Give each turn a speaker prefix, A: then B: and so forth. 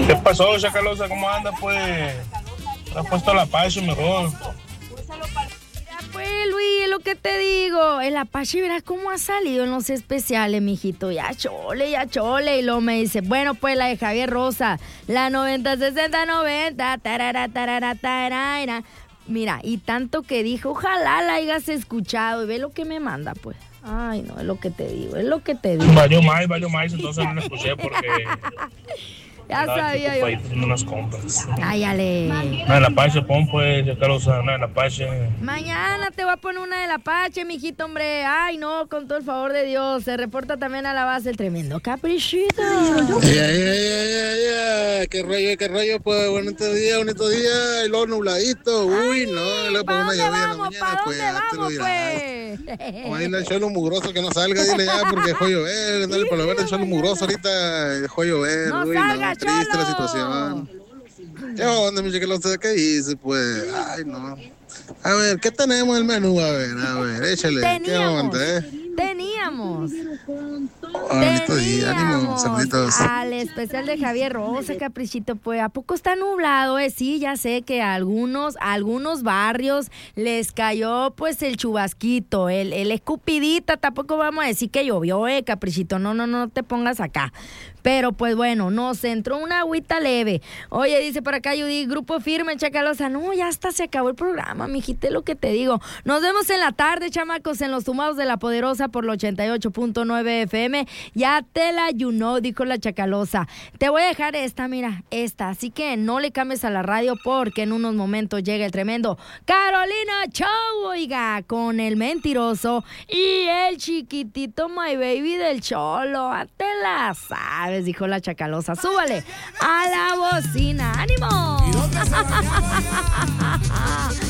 A: ¿Qué pasó, Chacalosa? ¿Cómo anda, pues? ¿Has puesto la Apache mejor?
B: Pues Luis, es lo que te digo, el Apache, verás cómo ha salido en los especiales, mijito, ya chole, y luego me dice, bueno, pues la de Javier Rosa, la 90-60-90, tarara. Mira, y tanto que dijo, ojalá la hayas escuchado, y ve lo que me manda, pues. Ay, no, es lo que te digo.
A: Valió más, entonces no la escuché porque...
B: Ya sabía yo.
A: Haciendo unas compras.
B: Ay, ale.
A: Una de la Apache, pon pues, Chacalosa, una de la Apache.
B: Mañana te voy a poner una del Apache, mijito, hombre. Ay, no, con todo el favor de Dios. Se reporta también a la base el tremendo Caprichito.
C: Ya. ¿Qué rollo? Pues bonito día, y luego nubladito. Uy, no, le pongo una lluvia en la mañana, pues.
B: ¿Para dónde vamos, pues?
C: Como ahí el suelo mugroso que no salga, dile ya, porque dejó llover. Dale para ver el suelo mugroso ahorita, dejó llover.
B: No
C: uy,
B: salga,
C: no, triste
B: cholo.
C: la situación. ¿Qué onda, mi Chacalosa? ¿Qué dice, pues? Ay, no. A ver, ¿qué tenemos en el menú? A ver, échale. ¿Qué onda,
B: Teníamos
C: bonito día, ánimo, saluditos.
B: al especial de Javier Rosa, Caprichito, pues, ¿a poco está nublado? Sí, ya sé que a algunos barrios les cayó, pues, el chubasquito, el escupidita, tampoco vamos a decir que llovió, Caprichito, no te pongas acá. Pero, pues, bueno, nos entró una agüita leve. Oye, dice por acá Judy, grupo firme, Chacalosa. No, ya hasta se acabó el programa, mijita, es lo que te digo. Nos vemos en la tarde, chamacos, en los Tumbados de la Poderosa por la 88.9 FM. Ya te la dijo la Chacalosa. Te voy a dejar esta. Así que no le cambies a la radio porque en unos momentos llega el tremendo Carolina Show, oiga, con el mentiroso y el chiquitito My Baby del Cholo. Te la sabes, dijo la Chacalosa. Súbale a la bocina. ¡Ánimo!